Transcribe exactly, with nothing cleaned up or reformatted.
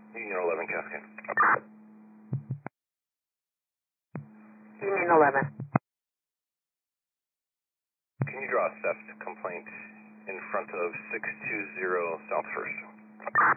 Union eleven, Cascade. Union eleven. Can you draw a theft complaint in front of six two zero South First?